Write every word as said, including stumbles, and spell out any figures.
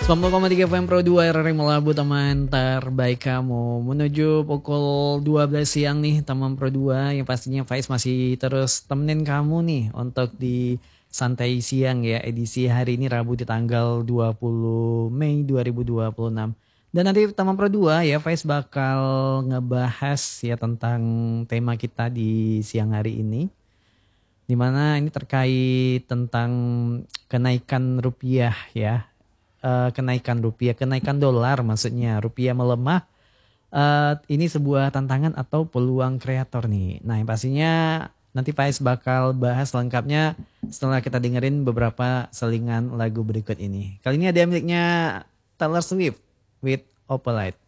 sembilan puluh koma tiga F M Pro dua R R I Melabu, teman terbaik kamu. Menuju pukul dua belas siang nih teman Pro dua, yang pastinya Faiz masih terus temenin kamu nih untuk di Santai Siang ya, edisi hari ini Rabu di tanggal dua puluh Mei dua ribu dua puluh enam. Dan nanti teman Pro dua ya, Faiz bakal ngebahas ya tentang tema kita di siang hari ini, dimana ini terkait tentang kenaikan rupiah ya. Uh, kenaikan rupiah, kenaikan dolar maksudnya, rupiah melemah. Uh, ini sebuah tantangan atau peluang kreator nih. Nah, yang pastinya nanti Faiz bakal bahas lengkapnya setelah kita dengerin beberapa selingan lagu berikut ini. Kali ini ada miliknya Taylor Swift with Opalite.